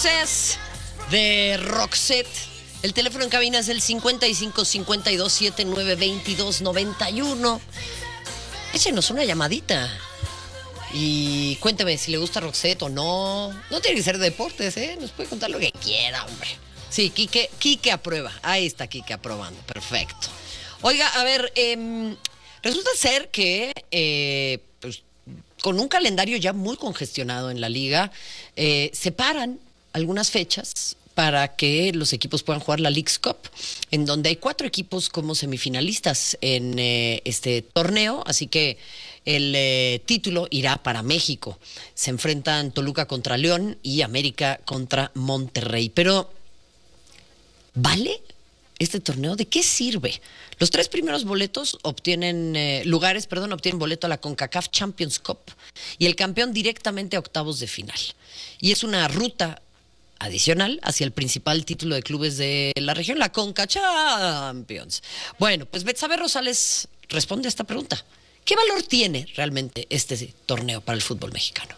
Es de Roxette. El teléfono en cabina es el 55 52 79 22 91. Échenos una llamadita y cuénteme si le gusta Roxette o no. No tiene que ser deportes, ¿eh? Nos puede contar lo que quiera, hombre. Sí, Quique aprueba. Ahí está Quique aprobando. Perfecto. Oiga, a ver, resulta ser que pues, con un calendario ya muy congestionado en la liga, separan algunas fechas para que los equipos puedan jugar la Leagues Cup, en donde hay 4 equipos como semifinalistas en este torneo, así que el título irá para México. Se enfrentan Toluca contra León y América contra Monterrey. Pero, ¿vale este torneo? ¿De qué sirve? Los 3 primeros boletos obtienen boleto a la CONCACAF Champions Cup y el campeón directamente a octavos de final. Y es una ruta adicional hacia el principal título de clubes de la región, la Conca Champions. Bueno, pues Betsabe Rosales responde a esta pregunta. ¿Qué valor tiene realmente este torneo para el fútbol mexicano?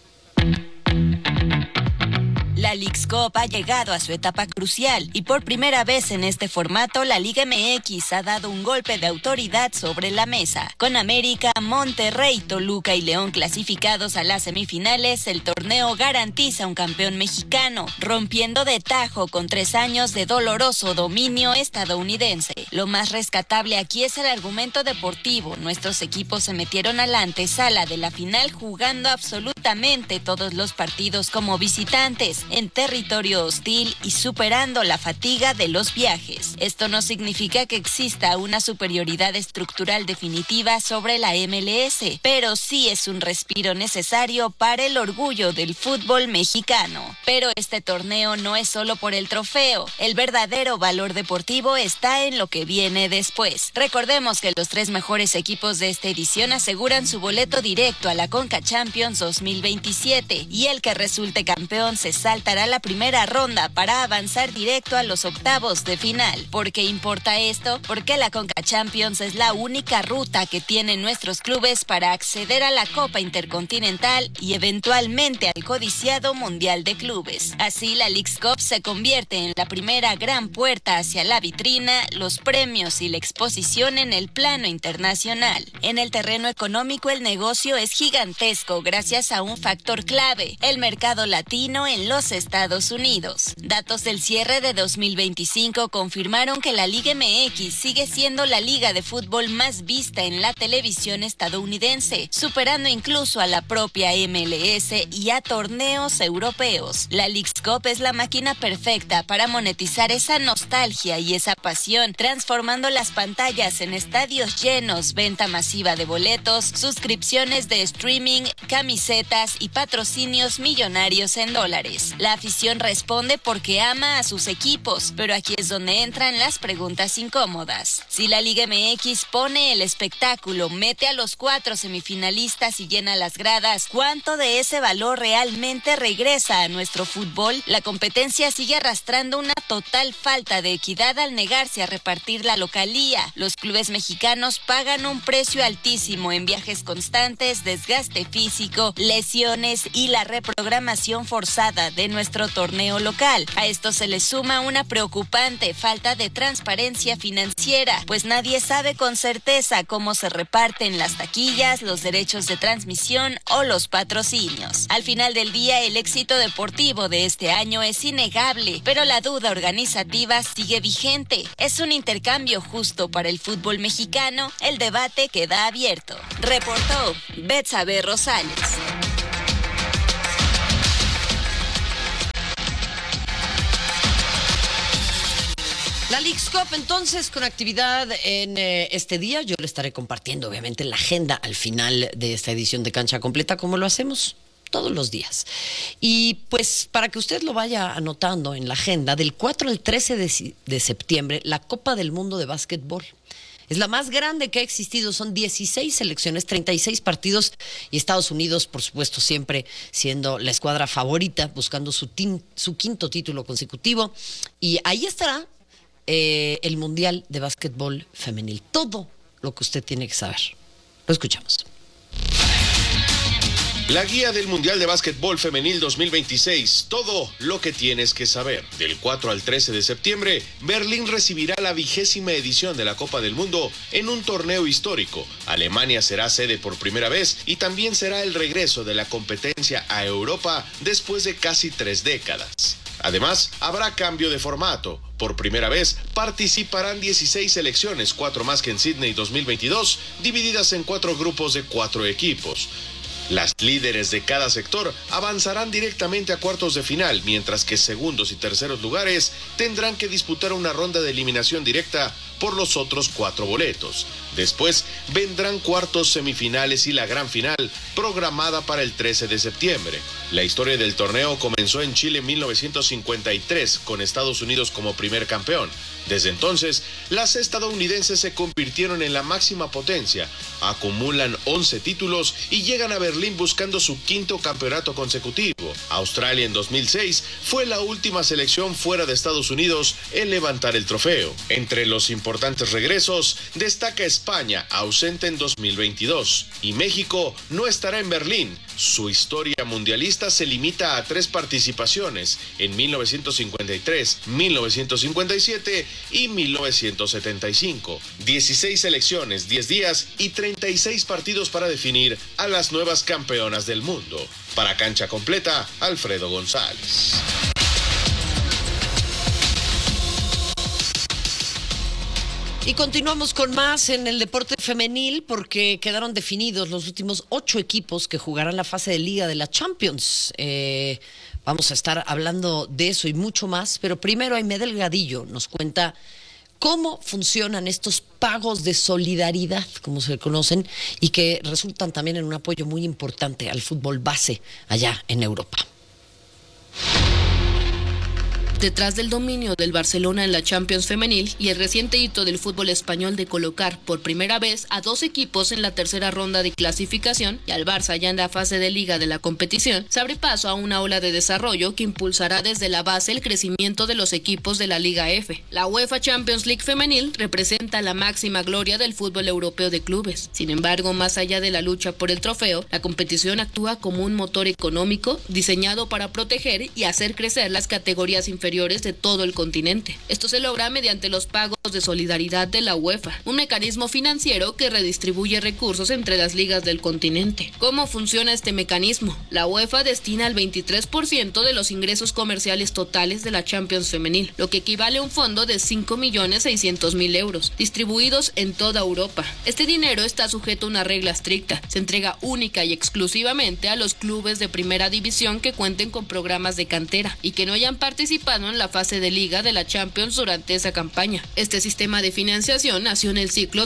La Leagues Cup ha llegado a su etapa crucial y por primera vez en este formato la Liga MX ha dado un golpe de autoridad sobre la mesa. Con América, Monterrey, Toluca y León clasificados a las semifinales, el torneo garantiza un campeón mexicano, rompiendo de tajo con 3 años de doloroso dominio estadounidense. Lo más rescatable aquí es el argumento deportivo. Nuestros equipos se metieron a la antesala de la final jugando absolutamente todos los partidos como visitantes, en territorio hostil y superando la fatiga de los viajes. Esto no significa que exista una superioridad estructural definitiva sobre la MLS, pero sí es un respiro necesario para el orgullo del fútbol mexicano. Pero este torneo no es solo por el trofeo. El verdadero valor deportivo está en lo que viene después. Recordemos que los 3 mejores equipos de esta edición aseguran su boleto directo a la Conca Champions 2027 y el que resulte campeón se saltará la primera ronda para avanzar directo a los octavos de final. ¿Por qué importa esto? Porque la Conca Champions es la única ruta que tienen nuestros clubes para acceder a la Copa Intercontinental y eventualmente al codiciado Mundial de Clubes. Así, la Leagues Cup se convierte en la primera gran puerta hacia la vitrina, los premios y la exposición en el plano internacional. En el terreno económico, el negocio es gigantesco gracias a un factor clave: el mercado latino en los Estados Unidos. Datos del cierre de 2025 confirmaron que la Liga MX sigue siendo la liga de fútbol más vista en la televisión estadounidense, superando incluso a la propia MLS y a torneos europeos. La Leagues Cup es la máquina perfecta para monetizar esa nostalgia y esa pasión, transformando las pantallas en estadios llenos, venta masiva de boletos, suscripciones de streaming, camisetas y patrocinios millonarios en dólares. La afición responde porque ama a sus equipos, pero aquí es donde entran las preguntas incómodas. Si la Liga MX pone el espectáculo, mete a los 4 semifinalistas y llena las gradas, ¿cuánto de ese valor realmente regresa a nuestro fútbol? La competencia sigue arrastrando una total falta de equidad al negarse a repartir la localía. Los clubes mexicanos pagan un precio altísimo en viajes constantes, desgaste físico, lesiones y la reprogramación forzada de nuestro torneo local. A esto se le suma una preocupante falta de transparencia financiera, pues nadie sabe con certeza cómo se reparten las taquillas, los derechos de transmisión o los patrocinios. Al final del día, el éxito deportivo de este año es innegable, pero la duda organizativa sigue vigente. ¿Es un intercambio justo para el fútbol mexicano? El debate queda abierto. Reportó Betsabe Rosales. La Leagues Cup, entonces, con actividad en este día. Yo le estaré compartiendo, obviamente, la agenda al final de esta edición de Cancha Completa, como lo hacemos todos los días. Y pues, para que usted lo vaya anotando en la agenda, del 4 al 13 de septiembre, la Copa del Mundo de Básquetbol. Es la más grande que ha existido, son 16 selecciones, 36 partidos y Estados Unidos, por supuesto, siempre siendo la escuadra favorita, buscando su quinto título consecutivo. Y ahí estará el Mundial de Básquetbol Femenil. Todo lo que usted tiene que saber. Lo escuchamos. La guía del Mundial de Básquetbol Femenil 2026, todo lo que tienes que saber. Del 4 al 13 de septiembre, Berlín recibirá la 20ª edición de la Copa del Mundo en un torneo histórico. Alemania será sede por primera vez y también será el regreso de la competencia a Europa después de casi 3 décadas. Además, habrá cambio de formato. Por primera vez participarán 16 selecciones, 4 más que en Sydney 2022, divididas en 4 grupos de 4 equipos. Las líderes de cada sector avanzarán directamente a cuartos de final, mientras que segundos y terceros lugares tendrán que disputar una ronda de eliminación directa por los otros 4 boletos. Después vendrán cuartos, semifinales y la gran final, programada para el 13 de septiembre. La historia del torneo comenzó en Chile en 1953, con Estados Unidos como primer campeón. Desde entonces, las estadounidenses se convirtieron en la máxima potencia, acumulan 11 títulos y llegan a Berlín buscando su 5º campeonato consecutivo. Australia en 2006 fue la última selección fuera de Estados Unidos en levantar el trofeo. Entre los importantes regresos, destaca España, ausente en 2022, y México no estará en Berlín. Su historia mundialista se limita a 3 participaciones, en 1953, 1957 y 1975. 16 selecciones, 10 días y 36 partidos para definir a las nuevas campeonas del mundo. Para Cancha Completa, Alfredo González. Y continuamos con más en el deporte femenil porque quedaron definidos los últimos 8 equipos que jugarán la fase de Liga de la Champions. Vamos a estar hablando de eso y mucho más, pero primero Aimé Delgadillo nos cuenta cómo funcionan estos pagos de solidaridad, como se conocen, y que resultan también en un apoyo muy importante al fútbol base allá en Europa. Detrás del dominio del Barcelona en la Champions femenil y el reciente hito del fútbol español de colocar por primera vez a 2 equipos en la tercera ronda de clasificación y al Barça ya en la fase de liga de la competición, se abre paso a una ola de desarrollo que impulsará desde la base el crecimiento de los equipos de la Liga F. La UEFA Champions League femenil representa la máxima gloria del fútbol europeo de clubes. Sin embargo, más allá de la lucha por el trofeo, la competición actúa como un motor económico diseñado para proteger y hacer crecer las categorías inferiores de todo el continente. Esto se logra mediante los pagos de solidaridad de la UEFA, un mecanismo financiero que redistribuye recursos entre las ligas del continente. ¿Cómo funciona este mecanismo? La UEFA destina el 23% de los ingresos comerciales totales de la Champions femenil, lo que equivale a un fondo de 5.600.000 euros, distribuidos en toda Europa. Este dinero está sujeto a una regla estricta. Se entrega única y exclusivamente a los clubes de primera división que cuenten con programas de cantera y que no hayan participado en la fase de liga de la Champions durante esa campaña. Este sistema de financiación nació en el ciclo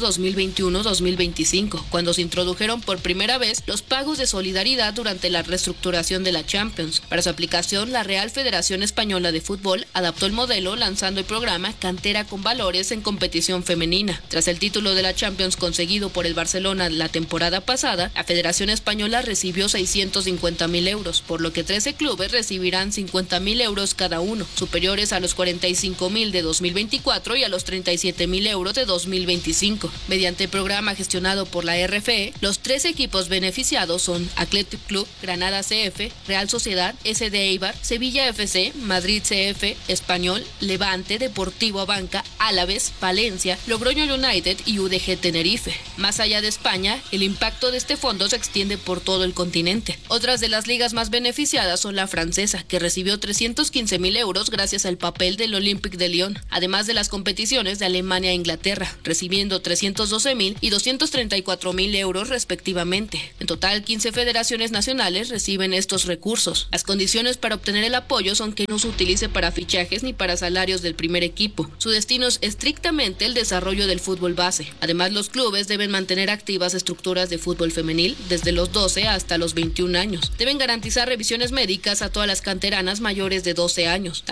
2021-2025, cuando se introdujeron por primera vez los pagos de solidaridad durante la reestructuración de la Champions. Para su aplicación, la Real Federación Española de Fútbol adaptó el modelo lanzando el programa Cantera con Valores en competición femenina. Tras el título de la Champions conseguido por el Barcelona la temporada pasada, la Federación Española recibió 650.000 euros, por lo que 13 clubes recibirán 50.000 euros cada uno, superiores a los 45.000 de 2024 y a los 37.000 euros de 2025. Mediante el programa gestionado por la RFE, los 3 equipos beneficiados son Athletic Club, Granada CF, Real Sociedad, SD Eibar, Sevilla FC, Madrid CF, Español, Levante, Deportivo Abanca, Álaves, Valencia, Logroño United y UDG Tenerife. Más allá de España, el impacto de este fondo se extiende por todo el continente. Otras de las ligas más beneficiadas son la francesa, que recibió 315.000 euros gracias al papel del Olympique de Lyon, además de las competiciones de Alemania e Inglaterra, recibiendo 312.000 y 234.000 euros respectivamente. En total, 15 federaciones nacionales reciben estos recursos. Las condiciones para obtener el apoyo son que no se utilice para fichajes ni para salarios del primer equipo. Su destino es estrictamente el desarrollo del fútbol base. Además, los clubes deben mantener activas estructuras de fútbol femenil desde los 12 hasta los 21 años. Deben garantizar revisiones médicas a todas las canteranas mayores de 12 años. También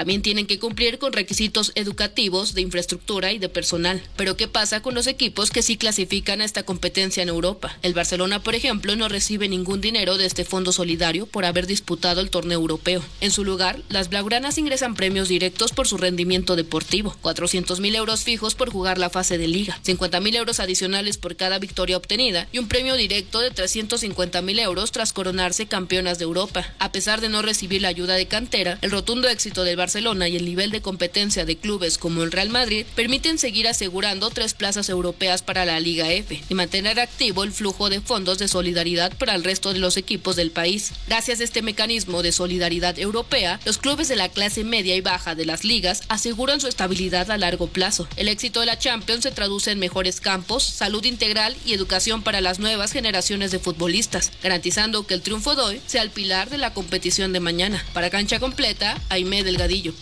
También tienen que cumplir con requisitos educativos, de infraestructura y de personal. Pero ¿qué pasa con los equipos que sí clasifican a esta competencia en Europa? El Barcelona, por ejemplo, no recibe ningún dinero de este fondo solidario por haber disputado el torneo europeo. En su lugar, las blaugranas ingresan premios directos por su rendimiento deportivo, 400.000 euros fijos por jugar la fase de liga, 50.000 euros adicionales por cada victoria obtenida y un premio directo de 350.000 euros tras coronarse campeonas de Europa. A pesar de no recibir la ayuda de cantera, el rotundo éxito del Barcelona y el nivel de competencia de clubes como el Real Madrid permiten seguir asegurando 3 plazas europeas para la Liga F y mantener activo el flujo de fondos de solidaridad para el resto de los equipos del país. Gracias a este mecanismo de solidaridad europea, los clubes de la clase media y baja de las ligas aseguran su estabilidad a largo plazo. El éxito de la Champions se traduce en mejores campos, salud integral y educación para las nuevas generaciones de futbolistas, garantizando que el triunfo de hoy sea el pilar de la competición de mañana. Para Cancha Completa, Aimé Delgadillo.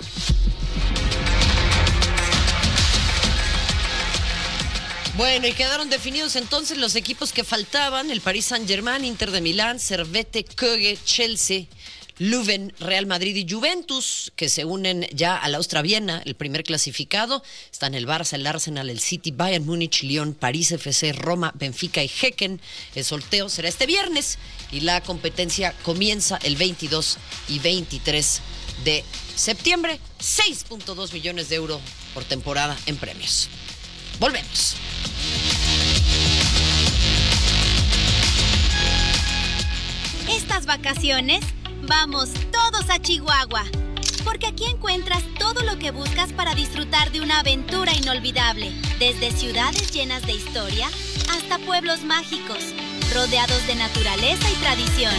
Bueno, y quedaron definidos entonces los equipos que faltaban: el Paris Saint-Germain, Inter de Milán, Servette, Köge, Chelsea, Leuven, Real Madrid y Juventus, que se unen ya al Austria Viena, el primer clasificado. Están el Barça, el Arsenal, el City, Bayern Múnich, Lyon, París FC, Roma, Benfica y Häcken. El sorteo será este viernes y la competencia comienza el 22 y 23 de septiembre. 6.2 millones de euros por temporada en premios. Volvemos. Estas vacaciones, vamos todos a Chihuahua, porque aquí encuentras todo lo que buscas para disfrutar de una aventura inolvidable, desde ciudades llenas de historia hasta pueblos mágicos, rodeados de naturaleza y tradición.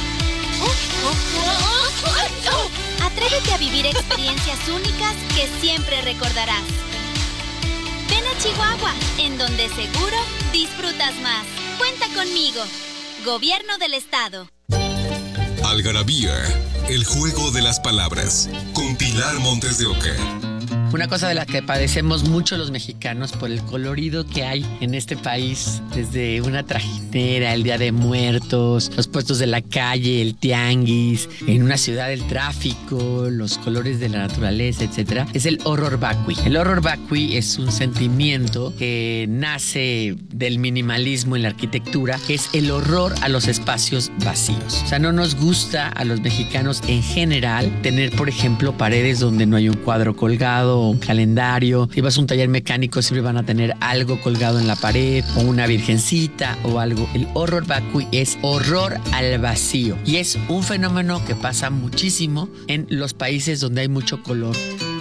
Atrévete a vivir experiencias únicas que siempre recordarás. Ven a Chihuahua, en donde seguro disfrutas más. Cuenta conmigo. Gobierno del Estado. Algarabía, el juego de las palabras, con Pilar Montes de Oca. Una cosa de la que padecemos mucho los mexicanos por el colorido que hay en este país, desde una trajinera, el Día de Muertos, los puestos de la calle, el tianguis, en una ciudad el tráfico, los colores de la naturaleza, etcétera, es el horror vacui. El horror vacui es un sentimiento que nace del minimalismo en la arquitectura, que es el horror a los espacios vacíos. O sea, no nos gusta a los mexicanos en general tener, por ejemplo, paredes donde no hay un cuadro colgado, o un calendario. Si vas a un taller mecánico, siempre van a tener algo colgado en la pared, o una virgencita o algo. El horror vacui es horror al vacío y es un fenómeno que pasa muchísimo en los países donde hay mucho color.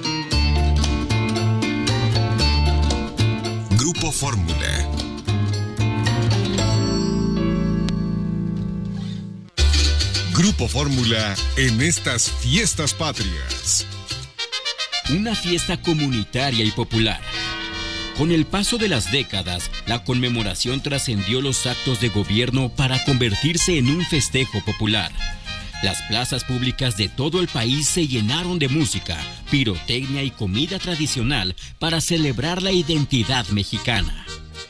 Grupo Fórmula. Grupo Fórmula en estas fiestas patrias. Una fiesta comunitaria y popular. Con el paso de las décadas, la conmemoración trascendió los actos de gobierno para convertirse en un festejo popular. Las plazas públicas de todo el país se llenaron de música, pirotecnia y comida tradicional para celebrar la identidad mexicana.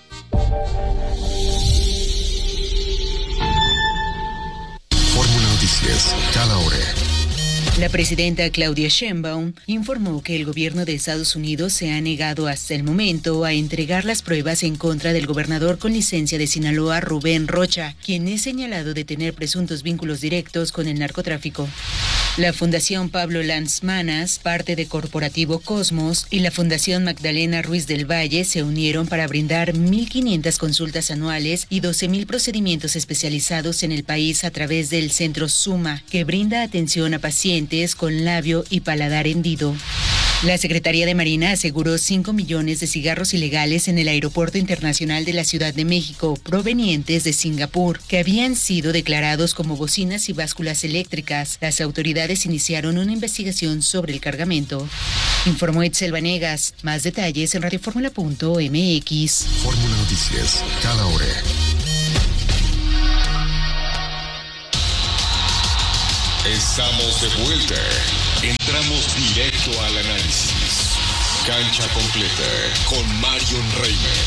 Fórmula Noticias, cada hora. La presidenta Claudia Sheinbaum informó que el gobierno de Estados Unidos se ha negado hasta el momento a entregar las pruebas en contra del gobernador con licencia de Sinaloa, Rubén Rocha, quien es señalado de tener presuntos vínculos directos con el narcotráfico. La Fundación Pablo Lanzmanas, parte de Corporativo Cosmos, y la Fundación Magdalena Ruiz del Valle se unieron para brindar 1,500 consultas anuales y 12,000 procedimientos especializados en el país a través del Centro Suma, que brinda atención a pacientes con labio y paladar hendido. La Secretaría de Marina aseguró 5 millones de cigarros ilegales en el Aeropuerto Internacional de la Ciudad de México, provenientes de Singapur, que habían sido declarados como bocinas y básculas eléctricas. Las autoridades iniciaron una investigación sobre el cargamento. Informó Itzel Vanegas. Más detalles en radioformula.mx. Fórmula Noticias, cada hora. Estamos de vuelta. Entramos directo al análisis. Cancha completa con Marion Reimer.